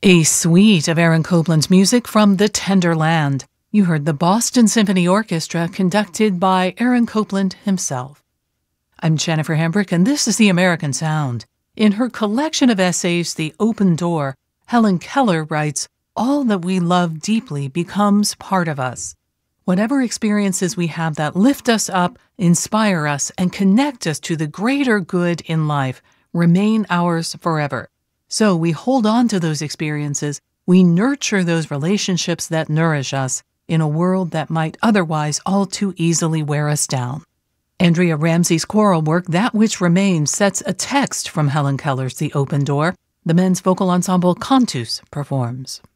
A suite of Aaron Copland's music from The Tender Land. You heard the Boston Symphony Orchestra conducted by Aaron Copland himself. I'm Jennifer Hambrick, and this is The American Sound. In her collection of essays, The Open Door, Helen Keller writes, "All that we love deeply becomes part of us. Whatever experiences we have that lift us up, inspire us, and connect us to the greater good in life remain ours forever. So we hold on to those experiences, we nurture those relationships that nourish us in a world that might otherwise all too easily wear us down." Andrea Ramsey's choral work, That Which Remains, sets a text from Helen Keller's The Open Door. The men's vocal ensemble Cantus performs.